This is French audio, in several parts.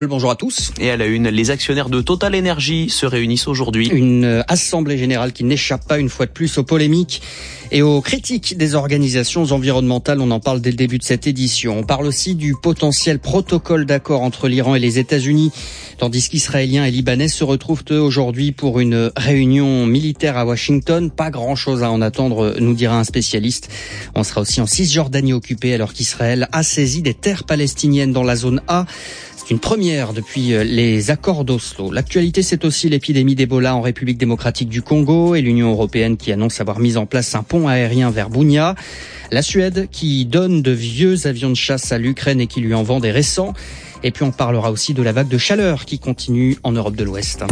Bonjour à tous. Et à la une, les actionnaires de Total Energy se réunissent aujourd'hui. Une assemblée générale qui n'échappe pas une fois de plus aux polémiques et aux critiques des organisations environnementales. On en parle dès le début de cette édition. On parle aussi du potentiel protocole d'accord entre l'Iran et les États-Unis, tandis qu'Israéliens et Libanais se retrouvent eux aujourd'hui pour une réunion militaire à Washington. Pas grand-chose à en attendre, nous dira un spécialiste. On sera aussi en Cisjordanie occupée alors qu'Israël a saisi des terres palestiniennes dans la zone A. C'est une première depuis les accords d'Oslo. L'actualité, c'est aussi l'épidémie d'Ebola en République démocratique du Congo et l'Union européenne qui annonce avoir mis en place un pont aérien vers Bunia. La Suède qui donne de vieux avions de chasse à l'Ukraine et qui lui en vend des récents. Et puis on parlera aussi de la vague de chaleur qui continue en Europe de l'Ouest.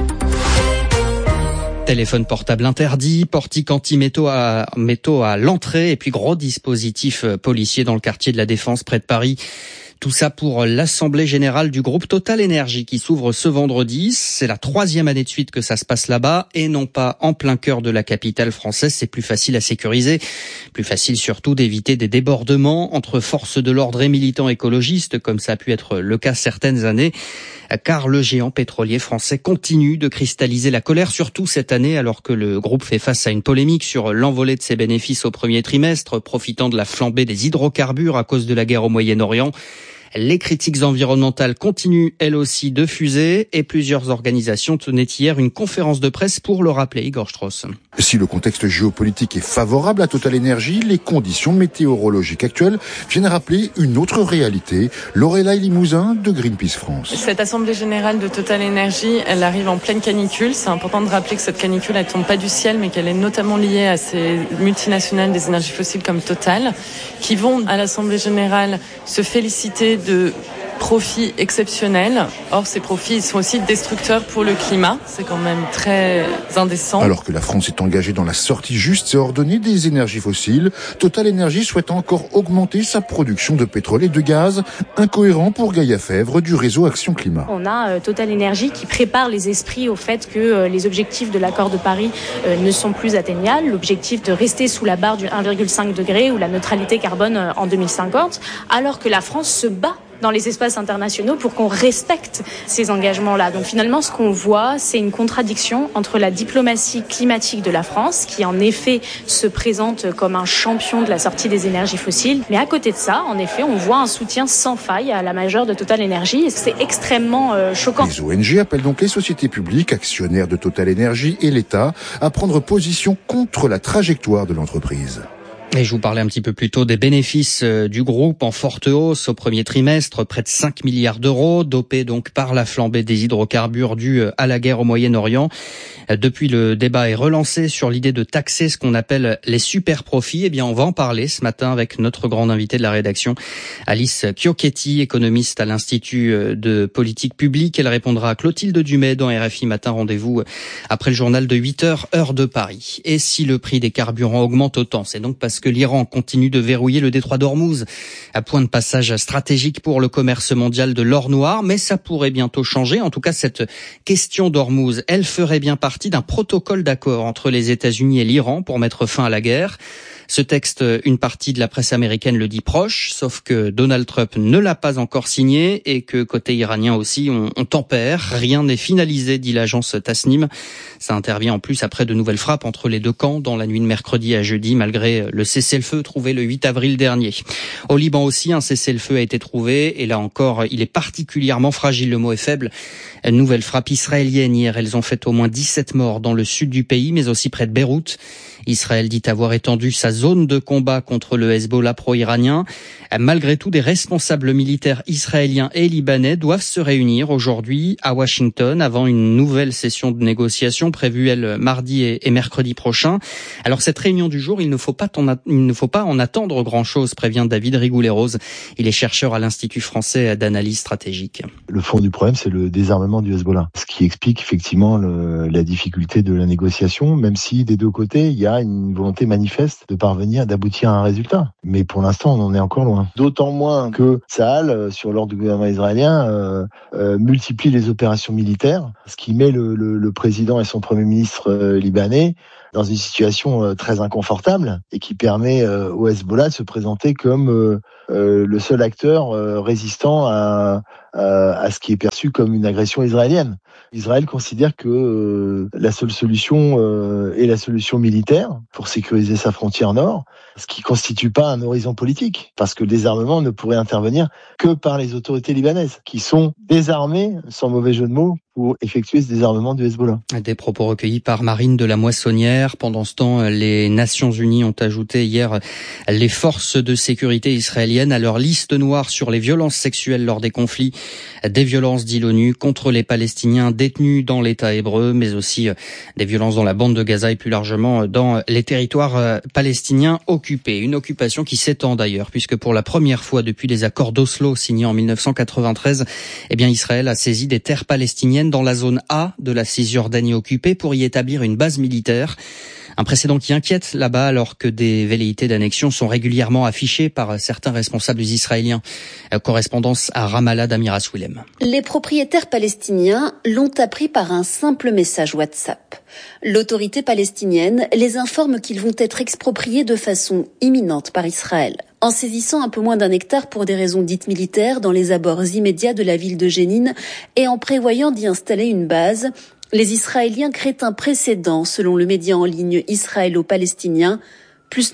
Téléphone portable interdit, portique anti-métaux à l'entrée et puis gros dispositif policier dans le quartier de la Défense près de Paris. Tout ça pour l'Assemblée générale du groupe Total Energy qui s'ouvre ce vendredi. C'est la 3e année de suite que ça se passe là-bas et non pas en plein cœur de la capitale française. C'est plus facile à sécuriser, plus facile surtout d'éviter des débordements entre forces de l'ordre et militants écologistes comme ça a pu être le cas certaines années. Car le géant pétrolier français continue de cristalliser la colère, surtout cette année alors que le groupe fait face à une polémique sur l'envolée de ses bénéfices au premier trimestre, profitant de la flambée des hydrocarbures à cause de la guerre au Moyen-Orient. Les critiques environnementales continuent, elles aussi, de fuser et plusieurs organisations tenaient hier une conférence de presse pour le rappeler. Igor Strauss. Si le contexte géopolitique est favorable à Total Energy, les conditions météorologiques actuelles viennent rappeler une autre réalité. Lorelai Limousin de Greenpeace France. Cette assemblée générale de Total Energy, elle arrive en pleine canicule. C'est important de rappeler que cette canicule, elle tombe pas du ciel, mais qu'elle est notamment liée à ces multinationales des énergies fossiles comme Total, qui vont à l'assemblée générale se féliciter de profits exceptionnels. Or, ces profits sont aussi destructeurs pour le climat. C'est quand même très indécent. Alors que la France est engagée dans la sortie juste et ordonnée des énergies fossiles, Total Energy souhaite encore augmenter sa production de pétrole et de gaz, incohérent pour Gaïa Fèvre du réseau Action Climat. On a Total Energy qui prépare les esprits au fait que les objectifs de l'accord de Paris ne sont plus atteignables. L'objectif de rester sous la barre du 1,5 degré ou la neutralité carbone en 2050, alors que la France se bat dans les espaces internationaux pour qu'on respecte ces engagements-là. Donc finalement, ce qu'on voit, c'est une contradiction entre la diplomatie climatique de la France, qui en effet se présente comme un champion de la sortie des énergies fossiles. Mais à côté de ça, en effet, on voit un soutien sans faille à la majeure de Total Energy. C'est extrêmement choquant. Les ONG appellent donc les sociétés publiques, actionnaires de Total Energy et l'État, à prendre position contre la trajectoire de l'entreprise. Et je vous parlais un petit peu plus tôt des bénéfices du groupe en forte hausse au premier trimestre, près de 5 milliards d'euros, dopés donc par la flambée des hydrocarbures due à la guerre au Moyen-Orient. Depuis, le débat est relancé sur l'idée de taxer ce qu'on appelle les super profits. Eh bien, on va en parler ce matin avec notre grande invitée de la rédaction, Alice Chiocchetti, économiste à l'Institut de politique publique. Elle répondra à Clotilde Dumais dans RFI Matin. Rendez-vous après le journal de 8h, heure de Paris. Et si le prix des carburants augmente autant, c'est donc parce que l'Iran continue de verrouiller le détroit d'Ormuz, à point de passage stratégique pour le commerce mondial de l'or noir. Mais ça pourrait bientôt changer. En tout cas, cette question d'Ormuz, elle ferait bien partie d'un protocole d'accord entre les États-Unis et l'Iran pour mettre fin à la guerre. Ce texte, une partie de la presse américaine le dit proche, sauf que Donald Trump ne l'a pas encore signé et que côté iranien aussi, on tempère. Rien n'est finalisé, dit l'agence Tasnim. Ça intervient en plus après de nouvelles frappes entre les deux camps dans la nuit de mercredi à jeudi, malgré le cessez-le-feu trouvé le 8 avril dernier. Au Liban aussi, un cessez-le-feu a été trouvé et là encore, il est particulièrement fragile. Le mot est faible. Nouvelle frappe israélienne hier. Elles ont fait au moins 17 morts dans le sud du pays, mais aussi près de Beyrouth. Israël dit avoir étendu sa zone de combat contre le Hezbollah pro-iranien. Malgré tout, des responsables militaires israéliens et libanais doivent se réunir aujourd'hui à Washington avant une nouvelle session de négociation prévue, elle, mardi et mercredi prochain. Alors cette réunion du jour, il ne faut pas en attendre grand-chose, prévient David Rigoulet-Rose. Il est chercheur à l'Institut français d'analyse stratégique. Le fond du problème, c'est le désarmement du Hezbollah, ce qui explique effectivement la difficulté de la négociation, même si des deux côtés, il y a une volonté manifeste d'aboutir à un résultat. Mais pour l'instant, on en est encore loin. D'autant moins que Tsahal, sur l'ordre du gouvernement israélien, multiplie les opérations militaires, ce qui met le président et son premier ministre libanais dans une situation très inconfortable et qui permet au Hezbollah de se présenter comme le seul acteur résistant à à ce qui est perçu comme une agression israélienne. Israël considère que la seule solution est la solution militaire pour sécuriser sa frontière nord, ce qui constitue pas un horizon politique, parce que le désarmement ne pourrait intervenir que par les autorités libanaises, qui sont désarmées, sans mauvais jeu de mots, pour effectuer ce désarmement du Hezbollah. Des propos recueillis par Marine de la Moissonnière. Pendant ce temps, les Nations Unies ont ajouté hier les forces de sécurité israéliennes à leur liste noire sur les violences sexuelles lors des conflits. Des violences, dit l'ONU, contre les Palestiniens détenus dans l'État hébreu, mais aussi des violences dans la bande de Gaza et plus largement dans les territoires palestiniens occupés. Une occupation qui s'étend d'ailleurs, puisque pour la première fois depuis les accords d'Oslo signés en 1993, Israël a saisi des terres palestiniennes dans la zone A de la Cisjordanie occupée pour y établir une base militaire. Un précédent qui inquiète là-bas alors que des velléités d'annexion sont régulièrement affichées par certains responsables israéliens. Correspondance à Ramallah d'Amira Swilem. Les propriétaires palestiniens l'ont appris par un simple message WhatsApp. L'autorité palestinienne les informe qu'ils vont être expropriés de façon imminente par Israël. En saisissant un peu moins d'1 hectare pour des raisons dites militaires dans les abords immédiats de la ville de Jénine et en prévoyant d'y installer une base, les Israéliens créent un précédent selon le média en ligne israélo-palestinien, plus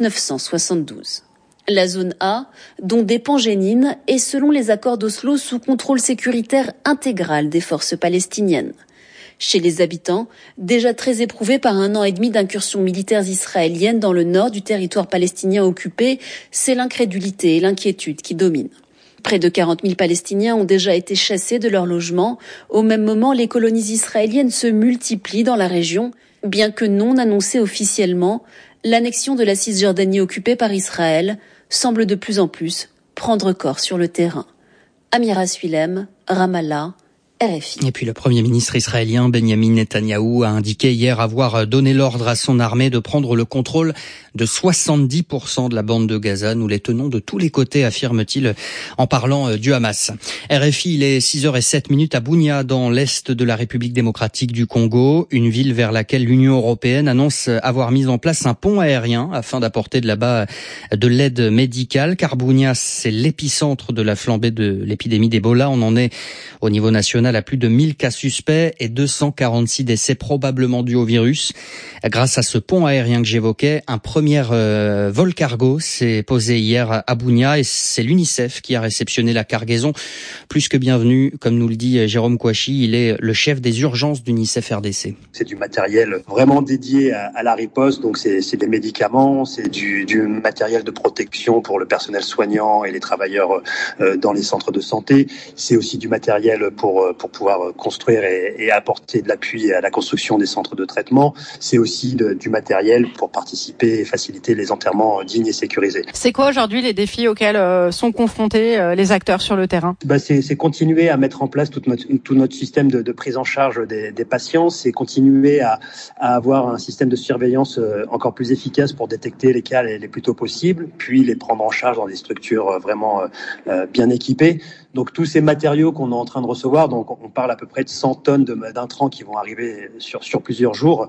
972. La zone A, dont dépend Jénine, est selon les accords d'Oslo sous contrôle sécuritaire intégral des forces palestiniennes. Chez les habitants, déjà très éprouvés par 1 an et demi d'incursions militaires israéliennes dans le nord du territoire palestinien occupé, c'est l'incrédulité et l'inquiétude qui dominent. Près de 40 000 Palestiniens ont déjà été chassés de leur logement. Au même moment, les colonies israéliennes se multiplient dans la région. Bien que non annoncée officiellement, l'annexion de la Cisjordanie occupée par Israël semble de plus en plus prendre corps sur le terrain. Amira Swilem, Ramallah, RFI. Et puis le Premier ministre israélien Benjamin Netanyahou a indiqué hier avoir donné l'ordre à son armée de prendre le contrôle de 70% de la bande de Gaza. Nous les tenons de tous les côtés, affirme-t-il en parlant du Hamas. RFI, il est 6h07 à Bunia, dans l'est de la République démocratique du Congo, une ville vers laquelle l'Union européenne annonce avoir mis en place un pont aérien afin d'apporter de là-bas de l'aide médicale, car Bunia, c'est l'épicentre de la flambée de l'épidémie d'Ebola. On en est au niveau national à plus de 1000 cas suspects et 246 décès probablement dus au virus. Grâce à ce pont aérien que j'évoquais, un premier vol cargo s'est posé hier à Bunia et c'est l'UNICEF qui a réceptionné la cargaison. Plus que bienvenue, comme nous le dit Jérôme Kouachi, il est le chef des urgences d'UNICEF RDC. C'est du matériel vraiment dédié à la riposte, donc c'est des médicaments, c'est du matériel de protection pour le personnel soignant et les travailleurs dans les centres de santé. C'est aussi du matériel pour pouvoir construire et apporter de l'appui à la construction des centres de traitement. C'est aussi du matériel pour participer et faciliter les enterrements dignes et sécurisés. C'est quoi aujourd'hui les défis auxquels sont confrontés les acteurs sur le terrain ? C'est continuer à mettre en place tout notre système de prise en charge des patients, c'est continuer à avoir un système de surveillance encore plus efficace pour détecter les cas les plus tôt possible, puis les prendre en charge dans des structures vraiment bien équipées. Donc tous ces matériaux qu'on est en train de recevoir, donc on parle à peu près de 100 tonnes d'intrants qui vont arriver sur plusieurs jours.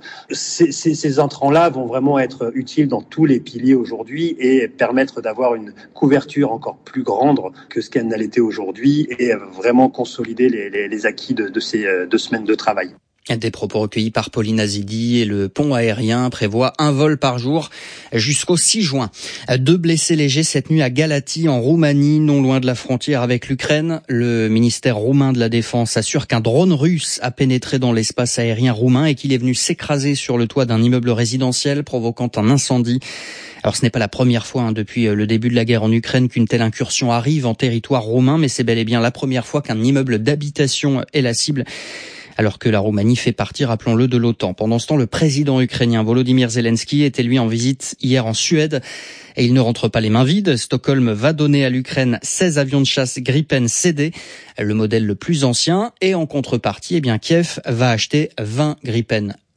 Ces intrants-là vont vraiment être utiles dans tous les piliers aujourd'hui et permettre d'avoir une couverture encore plus grande que ce qu'elle n'a été aujourd'hui et vraiment consolider les acquis de ces 2 semaines de travail. Des propos recueillis par Pauline Azidi et le pont aérien prévoit un vol par jour jusqu'au 6 juin. 2 blessés légers cette nuit à Galați en Roumanie, non loin de la frontière avec l'Ukraine. Le ministère roumain de la Défense assure qu'un drone russe a pénétré dans l'espace aérien roumain et qu'il est venu s'écraser sur le toit d'un immeuble résidentiel, provoquant un incendie. Alors ce n'est pas la première fois depuis le début de la guerre en Ukraine qu'une telle incursion arrive en territoire roumain, mais c'est bel et bien la première fois qu'un immeuble d'habitation est la cible, alors que la Roumanie fait partie, rappelons-le, de l'OTAN. Pendant ce temps, le président ukrainien Volodymyr Zelensky était lui en visite hier en Suède et il ne rentre pas les mains vides. Stockholm va donner à l'Ukraine 16 avions de chasse Gripen CD, le modèle le plus ancien, et en contrepartie, Kiev va acheter 20 Gripen E,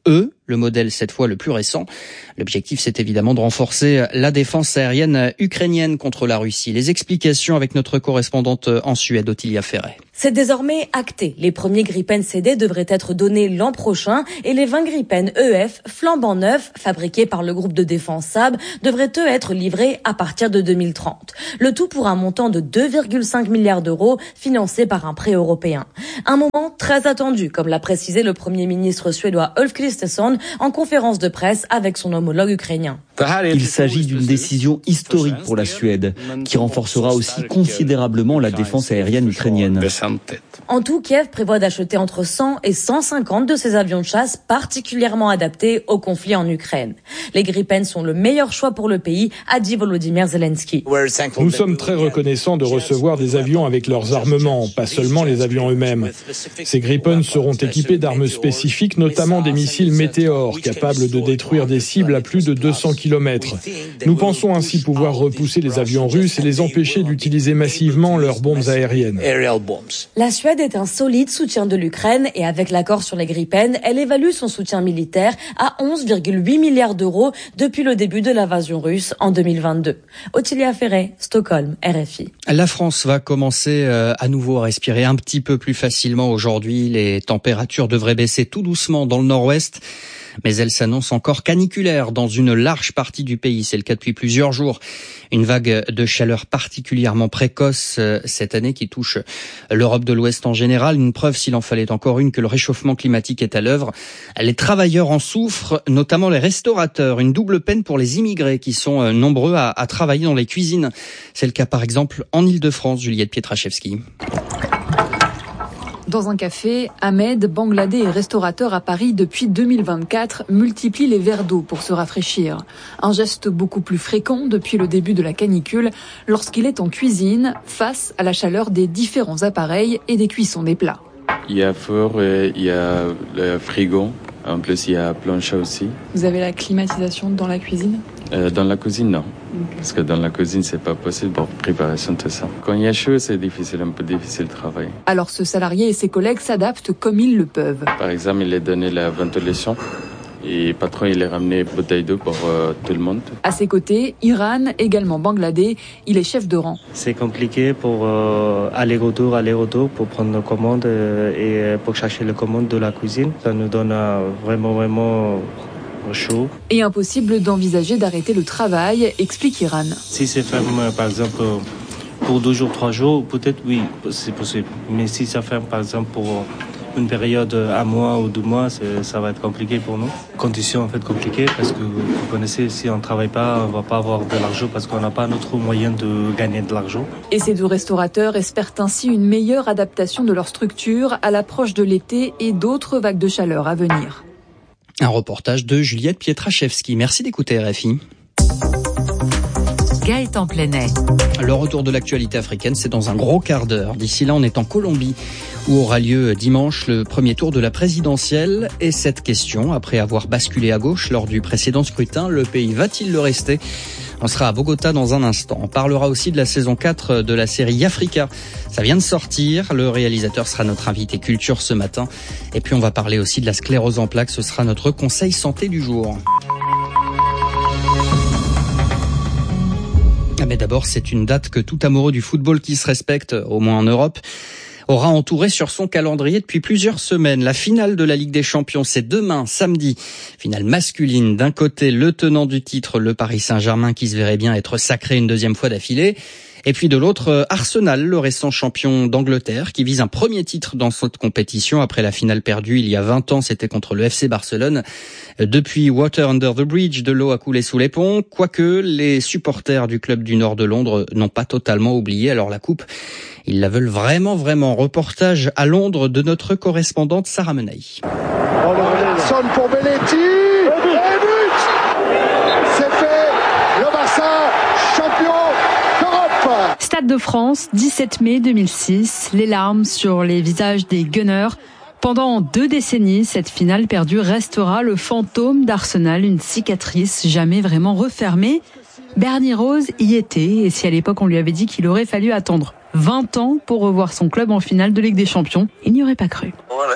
le modèle cette fois le plus récent. L'objectif, c'est évidemment de renforcer la défense aérienne ukrainienne contre la Russie. Les explications avec notre correspondante en Suède, Ottilia Ferret. C'est désormais acté. Les premiers Gripen CD devraient être donnés l'an prochain et les 20 Gripen EF flambant neufs, fabriqués par le groupe de défense Saab, devraient eux être livrés à partir de 2030. Le tout pour un montant de 2,5 milliards d'euros financé par un prêt européen. Un moment très attendu, comme l'a précisé le Premier ministre suédois Ulf Kristersson en conférence de presse avec son homologue ukrainien. Il s'agit d'une décision historique pour la Suède, qui renforcera aussi considérablement la défense aérienne ukrainienne. En tout, Kiev prévoit d'acheter entre 100 et 150 de ces avions de chasse particulièrement adaptés au conflit en Ukraine. Les Gripen sont le meilleur choix pour le pays, a dit Volodymyr Zelensky. Nous sommes très reconnaissants de recevoir des avions avec leurs armements, pas seulement les avions eux-mêmes. Ces Gripen seront équipés d'armes spécifiques, notamment des missiles Météor, capables de détruire des cibles à plus de 200 km. Nous pensons ainsi pouvoir repousser les avions russes et les empêcher d'utiliser massivement leurs bombes aériennes. La Suède est un solide soutien de l'Ukraine et avec l'accord sur les Gripen, elle évalue son soutien militaire à 11,8 milliards d'euros depuis le début de l'invasion russe en 2022. Ottilia Ferret, Stockholm, RFI. La France va commencer à nouveau à respirer un petit peu plus facilement aujourd'hui. Les températures devraient baisser tout doucement dans le nord-ouest. Mais elle s'annonce encore caniculaire dans une large partie du pays. C'est le cas depuis plusieurs jours. Une vague de chaleur particulièrement précoce cette année qui touche l'Europe de l'Ouest en général. Une preuve, s'il en fallait encore une, que le réchauffement climatique est à l'œuvre. Les travailleurs en souffrent, notamment les restaurateurs. Une double peine pour les immigrés qui sont nombreux à travailler dans les cuisines. C'est le cas par exemple en Île-de-France, Juliette Pietraszewski. Dans un café, Ahmed, bangladais et restaurateur à Paris depuis 2024, multiplie les verres d'eau pour se rafraîchir. Un geste beaucoup plus fréquent depuis le début de la canicule, lorsqu'il est en cuisine, face à la chaleur des différents appareils et des cuissons des plats. Il y a four, il y a le frigo, en plus il y a plancha aussi. Vous avez la climatisation dans la cuisine ? Dans la cuisine, non. Parce que dans la cuisine, c'est pas possible pour préparation tout ça. Quand il y a chaud, c'est difficile, un peu difficile de travailler. Alors ce salarié et ses collègues s'adaptent comme ils le peuvent. Par exemple, il est donné la ventilation. Et le patron, il a ramené une bouteille d'eau pour tout le monde. À ses côtés, Iran, également bangladais, il est chef de rang. C'est compliqué pour aller-retour pour prendre nos commandes et pour chercher les commandes de la cuisine. Ça nous donne vraiment chaud. Et impossible d'envisager d'arrêter le travail, explique Iran. Si c'est ferme, par exemple, pour 2 jours, 3 jours, peut-être oui, c'est possible. Mais si ça ferme, par exemple, pour une période, 1 mois ou 2 mois, ça va être compliqué pour nous. Conditions en fait compliquées parce que vous connaissez, si on ne travaille pas, on ne va pas avoir de l'argent parce qu'on n'a pas notre moyen de gagner de l'argent. Et ces 2 restaurateurs espèrent ainsi une meilleure adaptation de leur structure à l'approche de l'été et d'autres vagues de chaleur à venir. Un reportage de Juliette Pietraszewski. Merci d'écouter RFI. Gaëtan Plenet. Le retour de l'actualité africaine, c'est dans un gros quart d'heure. D'ici là, on est en Colombie, où aura lieu dimanche le premier tour de la présidentielle. Et cette question, après avoir basculé à gauche lors du précédent scrutin, le pays va-t-il le rester ? On sera à Bogota dans un instant. On parlera aussi de la saison 4 de la série Africa. Ça vient de sortir. Le réalisateur sera notre invité culture ce matin. Et puis on va parler aussi de la sclérose en plaques. Ce sera notre conseil santé du jour. Mais d'abord, c'est une date que tout amoureux du football qui se respecte, au moins en Europe, aura entouré sur son calendrier depuis plusieurs semaines. La finale de la Ligue des Champions, c'est demain, samedi. Finale masculine. D'un côté, le tenant du titre, le Paris Saint-Germain, qui se verrait bien être sacré une 2e fois d'affilée. Et puis de l'autre, Arsenal, le récent champion d'Angleterre, qui vise un premier titre dans cette compétition après la finale perdue il y a 20 ans, c'était contre le FC Barcelone. Depuis Water Under the Bridge, de l'eau a coulé sous les ponts, quoique les supporters du club du nord de Londres n'ont pas totalement oublié. Alors la coupe, ils la veulent vraiment. Reportage à Londres de notre correspondante Sarah Menay. Larson pour Belletti. Et but! C'est fait. Le Barça, champion d'Europe. Stade de France, 17 mai 2006. Les larmes sur les visages des Gunners. Pendant 2 décennies, cette finale perdue restera le fantôme d'Arsenal, une cicatrice jamais vraiment refermée. Bernie Rose y était, et si à l'époque on lui avait dit qu'il aurait fallu attendre 20 ans pour revoir son club en finale de Ligue des Champions. Il n'y aurait pas cru.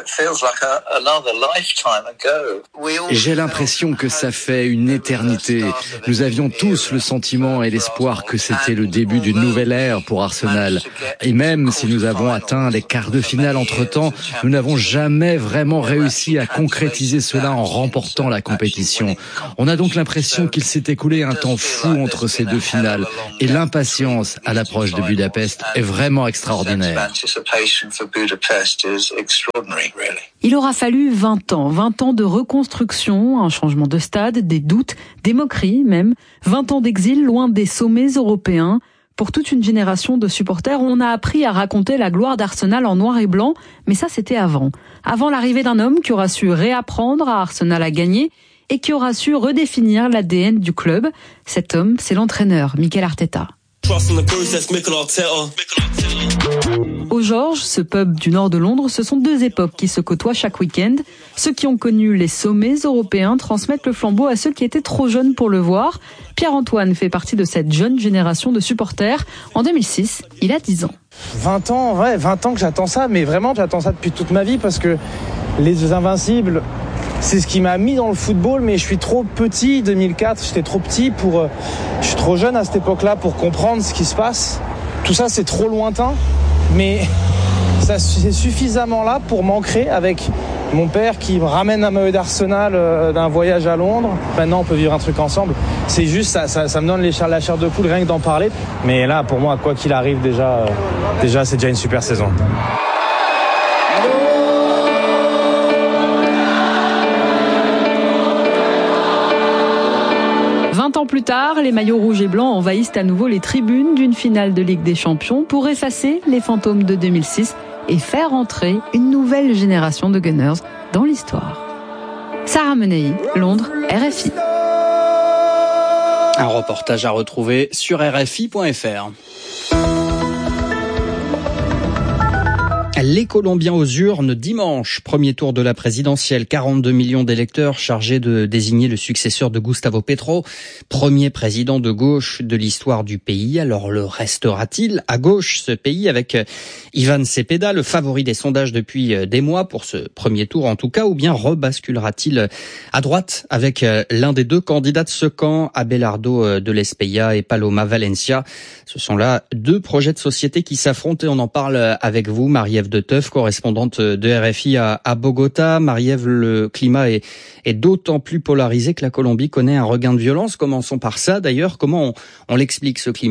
J'ai l'impression que ça fait une éternité. Nous avions tous le sentiment et l'espoir que c'était le début d'une nouvelle ère pour Arsenal. Et même si nous avons atteint les quarts de finale entre-temps, nous n'avons jamais vraiment réussi à concrétiser cela en remportant la compétition. On a donc l'impression qu'il s'est écoulé un temps fou entre ces deux finales. Et l'impatience à l'approche de Budapest est vraiment extraordinaire. Il aura fallu 20 ans de reconstruction, un changement de stade, des doutes, des moqueries même, 20 ans d'exil loin des sommets européens. Pour toute une génération de supporters, on a appris à raconter la gloire d'Arsenal en noir et blanc, mais ça c'était avant. Avant l'arrivée d'un homme qui aura su réapprendre à Arsenal à gagner et qui aura su redéfinir l'ADN du club. Cet homme, c'est l'entraîneur Mikel Arteta. Au George, ce pub du nord de Londres, ce sont deux époques qui se côtoient chaque week-end. Ceux qui ont connu les sommets européens transmettent le flambeau à ceux qui étaient trop jeunes pour le voir. Pierre-Antoine fait partie de cette jeune génération de supporters. En 2006, il a 10 ans. 20 ans que j'attends ça, mais vraiment j'attends ça depuis toute ma vie parce que les Invincibles, c'est ce qui m'a mis dans le football, mais je suis trop petit, 2004, j'étais trop petit je suis trop jeune à cette époque-là pour comprendre ce qui se passe. Tout ça, c'est trop lointain, mais ça, c'est suffisamment là pour m'ancrer avec mon père qui me ramène un maillot d'Arsenal d'un voyage à Londres. Maintenant, on peut vivre un truc ensemble. C'est juste, ça me donne la chair de poule rien que d'en parler. Mais là, pour moi, quoi qu'il arrive, déjà, c'est déjà une super saison. 20 ans plus tard, les maillots rouges et blancs envahissent à nouveau les tribunes d'une finale de Ligue des Champions pour effacer les fantômes de 2006 et faire entrer une nouvelle génération de Gunners dans l'histoire. Sarah Menei, Londres, RFI. Un reportage à retrouver sur RFI.fr. Les Colombiens aux urnes dimanche, premier tour de la présidentielle, 42 millions d'électeurs chargés de désigner le successeur de Gustavo Petro, premier président de gauche de l'histoire du pays. Alors le restera-t-il à gauche ce pays avec Ivan Cepeda, le favori des sondages depuis des mois pour ce premier tour en tout cas, ou bien rebasculera-t-il à droite avec l'un des deux candidats de ce camp, Abelardo de l'Espeya et Paloma Valencia. Ce sont là deux projets de société qui s'affrontent et on en parle avec vous, Marie-Ève de Teuf, correspondante de RFI à Bogota. Marie-Ève, le climat est d'autant plus polarisé que la Colombie connaît un regain de violence. Commençons par ça d'ailleurs. Comment on l'explique ce climat ?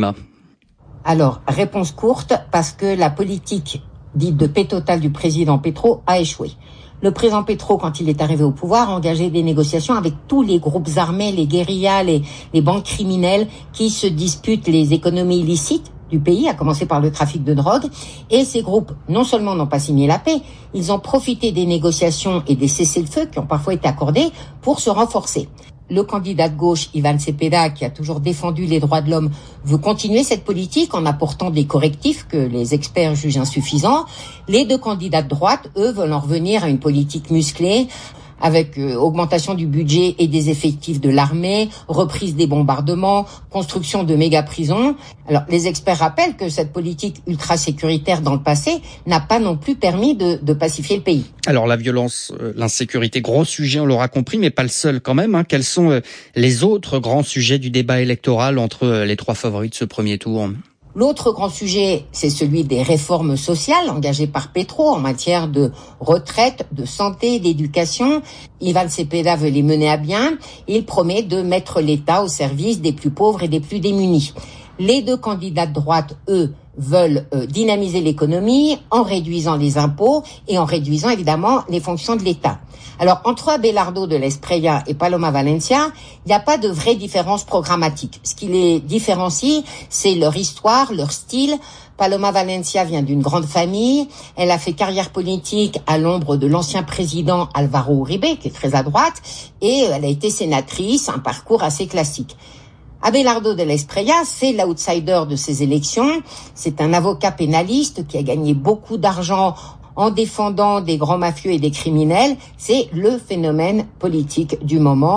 Alors, réponse courte, parce que la politique dite de paix totale du président Petro a échoué. Le président Petro, quand il est arrivé au pouvoir, a engagé des négociations avec tous les groupes armés, les guérillas, les banques criminelles qui se disputent les économies illicites du pays, à commencer par le trafic de drogue. Et ces groupes, non seulement n'ont pas signé la paix, ils ont profité des négociations et des cessez-le-feu qui ont parfois été accordés pour se renforcer. Le candidat de gauche, Ivan Cepeda, qui a toujours défendu les droits de l'homme, veut continuer cette politique en apportant des correctifs que les experts jugent insuffisants. Les deux candidats de droite, eux, veulent en revenir à une politique musclée, avec augmentation du budget et des effectifs de l'armée, reprise des bombardements, construction de méga-prisons. Alors, les experts rappellent que cette politique ultra-sécuritaire dans le passé n'a pas non plus permis de pacifier le pays. Alors, la violence, l'insécurité, gros sujet, on l'aura compris, mais pas le seul quand même. Quels sont les autres grands sujets du débat électoral entre les trois favoris de ce premier tour ? L'autre grand sujet, c'est celui des réformes sociales engagées par Petro en matière de retraite, de santé, d'éducation. Ivan Cepeda veut les mener à bien. Il promet de mettre l'État au service des plus pauvres et des plus démunis. Les deux candidats de droite, eux, veulent dynamiser l'économie en réduisant les impôts et en réduisant évidemment les fonctions de l'État. Alors, entre Abelardo de l'Espeya et Paloma Valencia, il n'y a pas de vraie différence programmatique. Ce qui les différencie, c'est leur histoire, leur style. Paloma Valencia vient d'une grande famille. Elle a fait carrière politique à l'ombre de l'ancien président Álvaro Uribe, qui est très à droite, et elle a été sénatrice, un parcours assez classique. Abelardo de l'Espeya, c'est l'outsider de ces élections. C'est un avocat pénaliste qui a gagné beaucoup d'argent en défendant des grands mafieux et des criminels. C'est le phénomène politique du moment.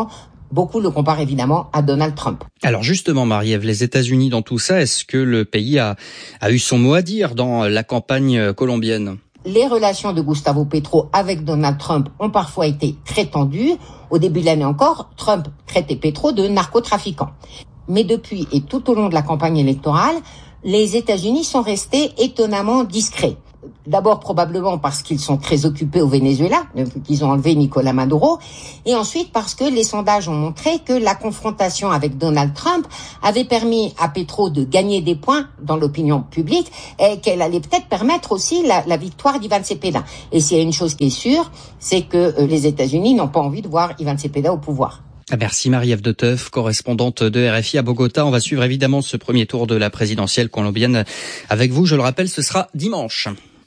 Beaucoup le comparent évidemment à Donald Trump. Alors justement, Marie-Ève, les États-Unis dans tout ça, est-ce que le pays a eu son mot à dire dans la campagne colombienne ? Les relations de Gustavo Petro avec Donald Trump ont parfois été très tendues. Au début de l'année encore, Trump traitait Petro de narcotrafiquant. Mais depuis et tout au long de la campagne électorale, les États-Unis sont restés étonnamment discrets. D'abord probablement parce qu'ils sont très occupés au Venezuela, depuis qu'ils ont enlevé Nicolás Maduro, et ensuite parce que les sondages ont montré que la confrontation avec Donald Trump avait permis à Petro de gagner des points dans l'opinion publique et qu'elle allait peut-être permettre aussi la victoire d'Ivan Cepeda. Et s'il y a une chose qui est sûre, c'est que les États-Unis n'ont pas envie de voir Ivan Cepeda au pouvoir. Merci Marie-Ève de Teuf, correspondante de RFI à Bogota. On va suivre évidemment ce premier tour de la présidentielle colombienne avec vous. Je le rappelle, ce sera dimanche.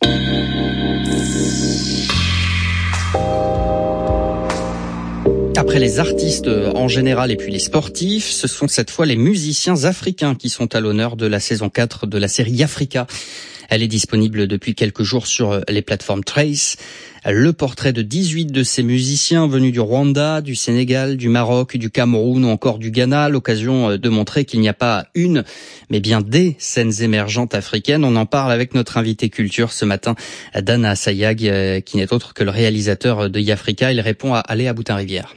Après les artistes en général et puis les sportifs, ce sont cette fois les musiciens africains qui sont à l'honneur de la saison 4 de la série Africa. Elle est disponible depuis quelques jours sur les plateformes Trace. Le portrait de 18 de ces musiciens venus du Rwanda, du Sénégal, du Maroc, du Cameroun ou encore du Ghana, l'occasion de montrer qu'il n'y a pas une, mais bien des scènes émergentes africaines. On en parle avec notre invité culture ce matin, Dana Sayag, qui n'est autre que le réalisateur de Yafrika. Il répond à Aléa Boutin-Rivière.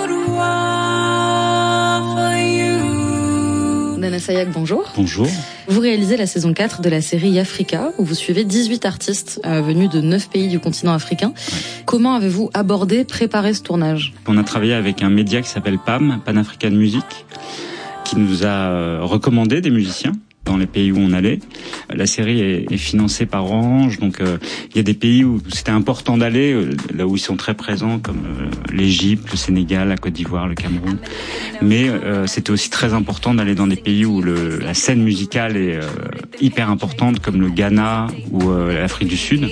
Dana Sayag, bonjour. Bonjour. Vous réalisez la saison 4 de la série Yafrika, où vous suivez 18 artistes venus de 9 pays du continent africain. Comment avez-vous abordé, préparé ce tournage ? On a travaillé avec un média qui s'appelle PAM, Pan African Music, qui nous a recommandé des musiciens dans les pays où on allait. La série est financée par Orange, donc il y a des pays où c'était important d'aller, là où ils sont très présents, comme l'Égypte, le Sénégal, la Côte d'Ivoire, le Cameroun. Mais c'était aussi très important d'aller dans des pays où la scène musicale est hyper importante, comme le Ghana ou l'Afrique du Sud.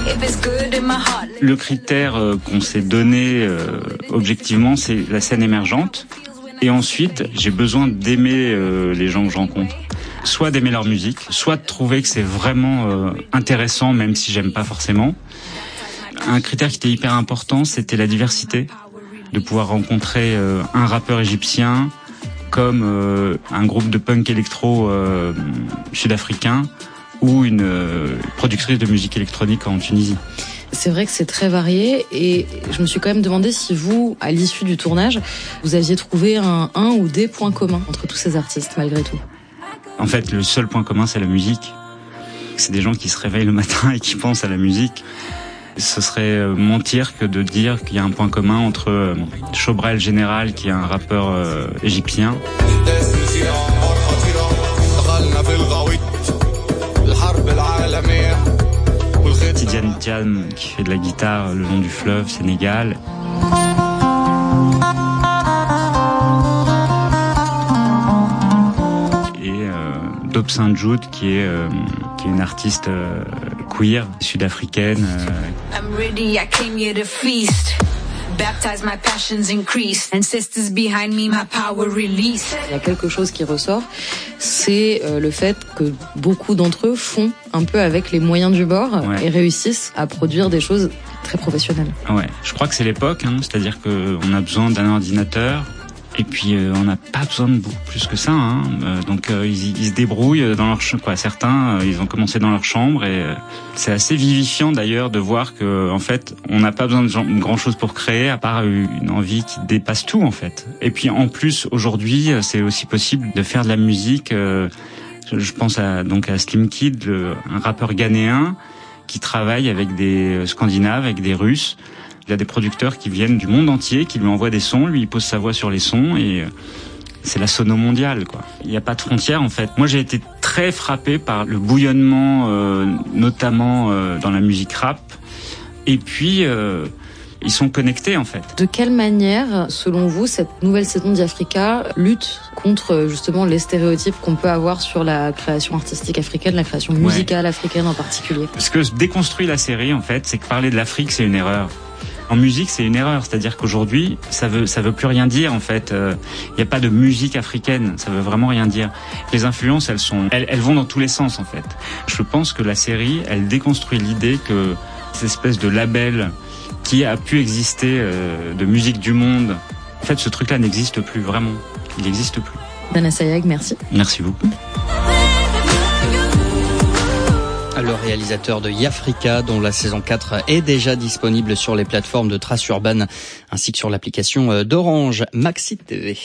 Le critère qu'on s'est donné objectivement, c'est la scène émergente. Et ensuite, j'ai besoin d'aimer les gens que je rencontre. Soit d'aimer leur musique, soit de trouver que c'est vraiment intéressant, même si j'aime pas forcément. Un critère qui était hyper important, c'était la diversité. De pouvoir rencontrer un rappeur égyptien, comme un groupe de punk électro sud-africain, ou une productrice de musique électronique en Tunisie. C'est vrai que c'est très varié et je me suis quand même demandé si vous, à l'issue du tournage, vous aviez trouvé un ou des points communs entre tous ces artistes, malgré tout. En fait, le seul point commun, c'est la musique. C'est des gens qui se réveillent le matin et qui pensent à la musique. Ce serait mentir que de dire qu'il y a un point commun entre Chobrel Général, qui est un rappeur égyptien, Tidiane Thiam, qui fait de la guitare le long du fleuve, Sénégal. Dope Saint Jude, qui est une artiste queer sud-africaine. I'm ready, I came here to feast. Baptize my passions increase and sisters behind me my power release. Il y a quelque chose qui ressort, c'est le fait que beaucoup d'entre eux font un peu avec les moyens du bord et réussissent à produire des choses très professionnelles. Ouais, je crois que c'est l'époque, c'est-à-dire qu'on a besoin d'un ordinateur. Et puis on n'a pas besoin de beaucoup plus que ça, donc ils se débrouillent dans leur chambre. Certains ils ont commencé dans leur chambre et c'est assez vivifiant d'ailleurs de voir que en fait on n'a pas besoin de grand chose pour créer à part une envie qui dépasse tout en fait. Et puis en plus aujourd'hui c'est aussi possible de faire de la musique. Je pense à Slim Kid, un rappeur ghanéen qui travaille avec des Scandinaves, avec des Russes. Il y a des producteurs qui viennent du monde entier, qui lui envoient des sons, lui il pose sa voix sur les sons et c'est la sono mondiale, quoi. Il n'y a pas de frontières en fait. Moi j'ai été très frappé par le bouillonnement, notamment dans la musique rap. Et puis ils sont connectés en fait. De quelle manière, selon vous, cette nouvelle saison d'Yafrika lutte contre justement les stéréotypes qu'on peut avoir sur la création artistique africaine, la création musicale africaine en particulier ? Ce que déconstruit la série en fait, c'est que parler de l'Afrique c'est une erreur. En musique, c'est une erreur, c'est-à-dire qu'aujourd'hui, ça veut plus rien dire en fait. Il y a pas de musique africaine, ça veut vraiment rien dire. Les influences, elles vont dans tous les sens en fait. Je pense que la série, elle déconstruit l'idée que cette espèce de label qui a pu exister de musique du monde En fait, ce truc-là n'existe plus vraiment. Il n'existe plus. Dana Sayag, merci. Merci beaucoup. Le réalisateur de Yafrika, dont la saison 4 est déjà disponible sur les plateformes de Trace Urbaine ainsi que sur l'application d'Orange Maxi TV.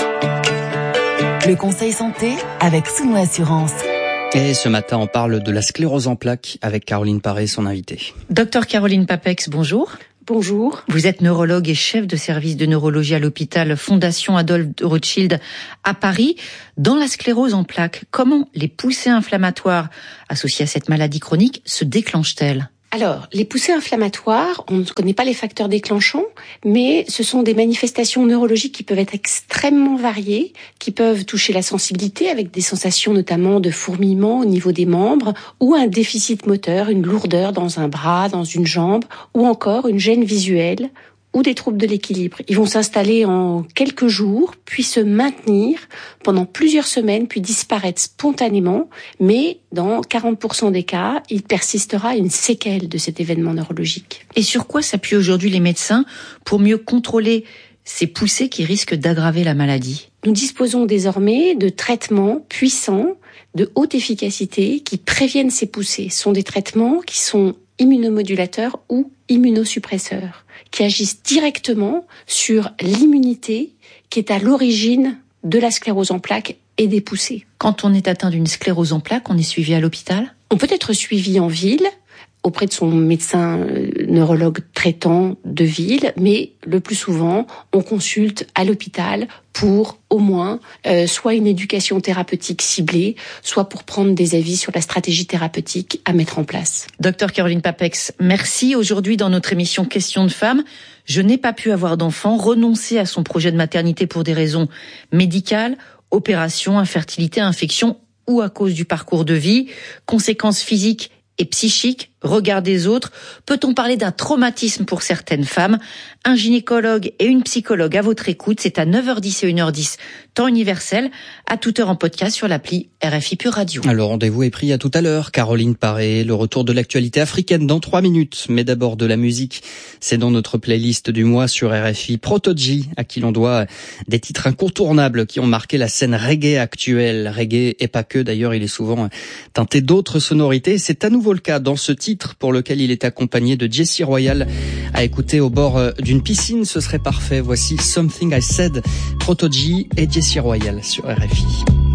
Le conseil santé avec Souno Assurance. Et ce matin, on parle de la sclérose en plaques avec Caroline Paré, son invitée. Docteur Caroline Papex, bonjour. Bonjour. Vous êtes neurologue et chef de service de neurologie à l'hôpital Fondation Adolphe Rothschild à Paris. Dans la sclérose en plaques, comment les poussées inflammatoires associées à cette maladie chronique se déclenchent-elles ? Alors, les poussées inflammatoires, on ne connaît pas les facteurs déclenchants, mais ce sont des manifestations neurologiques qui peuvent être extrêmement variées, qui peuvent toucher la sensibilité avec des sensations notamment de fourmillement au niveau des membres, ou un déficit moteur, une lourdeur dans un bras, dans une jambe, ou encore une gêne visuelle, ou des troubles de l'équilibre. Ils vont s'installer en quelques jours, puis se maintenir pendant plusieurs semaines, puis disparaître spontanément. Mais dans 40% des cas, il persistera une séquelle de cet événement neurologique. Et sur quoi s'appuient aujourd'hui les médecins pour mieux contrôler ces poussées qui risquent d'aggraver la maladie ? Nous disposons désormais de traitements puissants, de haute efficacité, qui préviennent ces poussées. Ce sont des traitements qui sont immunomodulateurs ou immunosuppresseurs, qui agissent directement sur l'immunité qui est à l'origine de la sclérose en plaques et des poussées. Quand on est atteint d'une sclérose en plaques, on est suivi à l'hôpital ? On peut être suivi en ville, auprès de son médecin neurologue traitant de ville, mais le plus souvent, on consulte à l'hôpital pour au moins soit une éducation thérapeutique ciblée, soit pour prendre des avis sur la stratégie thérapeutique à mettre en place. Docteur Caroline Papex, merci. Aujourd'hui, dans notre émission Questions de femmes, je n'ai pas pu avoir d'enfant, renoncer à son projet de maternité pour des raisons médicales, opération, infertilité, infection ou à cause du parcours de vie, conséquences physiques et psychique, regard des autres. Peut-on parler d'un traumatisme pour certaines femmes ? Un gynécologue et une psychologue à votre écoute, c'est à 9h10 et 1h10, temps universel, à toute heure en podcast sur l'appli RFI Pure Radio. Le rendez-vous est pris à tout à l'heure. Caroline Paré, le retour de l'actualité africaine dans 3 minutes. Mais d'abord de la musique. C'est dans notre playlist du mois sur RFI. Protodji, à qui l'on doit des titres incontournables qui ont marqué la scène reggae actuelle. Reggae et pas que, d'ailleurs, il est souvent teinté d'autres sonorités. C'est à nouveau le cas dans ce titre pour lequel il est accompagné de Jessie Royal. À écouter au bord d'une piscine, ce serait parfait. Voici Something I Said, Protodji et Jessie Royal sur RFI.